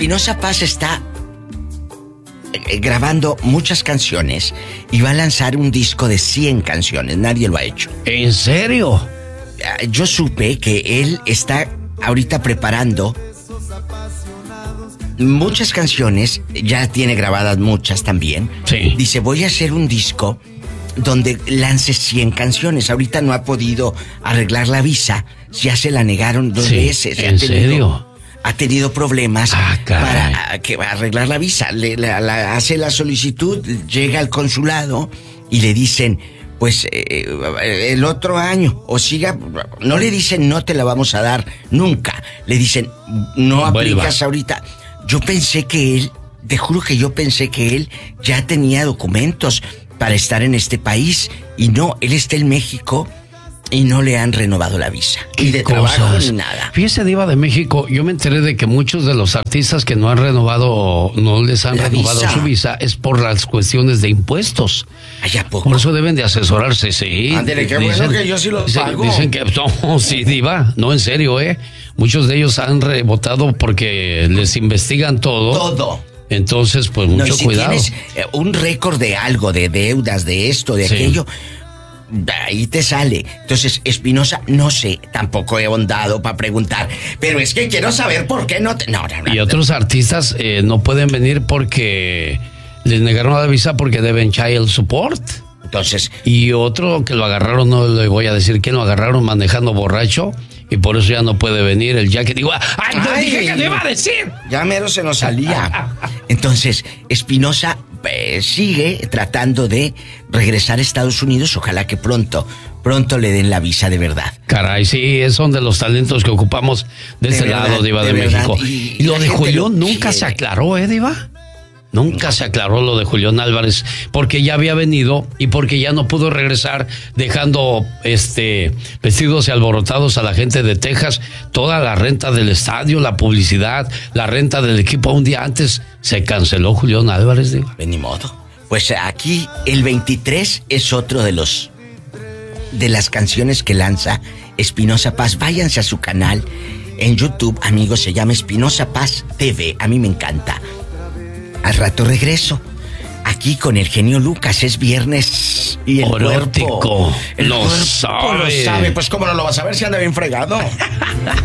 Espinosa Paz está grabando muchas canciones y va a lanzar un disco de 100 canciones. Nadie lo ha hecho. ¿En serio? Yo supe que él está ahorita preparando muchas canciones, ya tiene grabadas muchas también. Sí. Dice, voy a hacer un disco donde lance 100 canciones. Ahorita no ha podido arreglar la visa, ya se la negaron 2 veces. ¿En serio? Ha tenido problemas para arreglar la visa. Hace la solicitud, llega al consulado y le dicen, pues el otro año, o siga, no le dicen no te la vamos a dar nunca, le dicen no aplicas ahorita. Yo pensé que él, te juro que yo pensé que él ya tenía documentos para estar en este país, y no, él está en México y no le han renovado la visa. ¿Qué ni de cosas? Trabajo ni nada. Fíjese, Diva de México, yo me enteré de que muchos de los artistas que no han renovado, no les han renovado su visa, es por las cuestiones de impuestos. ¿Ay, a poco? Por eso deben de asesorarse, sí. Ándale, qué bueno que yo sí los pago. Dicen que, no, sí, Diva, no, en serio, muchos de ellos han rebotado porque les investigan todo. Todo. Entonces, pues mucho cuidado. Tienes un récord de algo, de deudas, de esto, de aquello, ahí te sale. Entonces, Espinosa, no sé, tampoco he ahondado para preguntar, pero es que quiero saber por qué no te... No. Y otros artistas no pueden venir porque les negaron la visa porque deben child support. Entonces... Y otro que lo agarraron, no le voy a decir quién lo agarraron manejando borracho, y por eso ya no puede venir el Jackie. Digo, ¡ay, no dije que le iba a decir! Ya mero se nos salía. Entonces, Espinosa sigue tratando de regresar a Estados Unidos. Ojalá que pronto le den la visa de verdad. Caray, sí, son de los talentos que ocupamos de este lado, Diva de México. Y lo de Julián nunca se aclaró, Diva. Nunca se aclaró lo de Julián Álvarez, porque ya había venido y porque ya no pudo regresar, dejando vestidos y alborotados a la gente de Texas. Toda la renta del estadio, la publicidad, la renta del equipo. Un día antes se canceló Julián Álvarez, Diva. Ni modo. Pues aquí el 23 es otro de las canciones que lanza Espinosa Paz. Váyanse a su canal en YouTube, amigos, se llama Espinosa Paz TV. A mí me encanta. Al rato regreso. Aquí con el genio Lucas. Es viernes y el Erótico. cuerpo... Lo sabe. Pues cómo no lo vas a ver si anda bien fregado.